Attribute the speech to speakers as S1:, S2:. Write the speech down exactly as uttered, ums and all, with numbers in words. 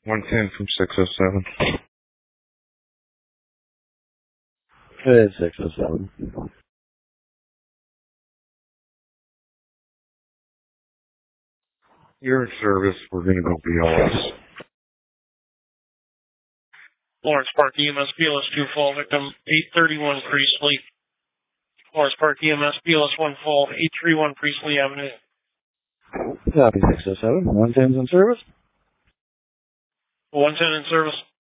S1: one ten from six oh seven.
S2: It's six oh seven.
S1: You're in service. We're going to go B L S.
S3: Lawrence Park E M S B L S two fall victim eight thirty-one Priestley. Lawrence Park E M S B L S one fall eight thirty-one Priestley Avenue.
S2: Copy six oh seven. one ten's in service.
S3: one ten in service.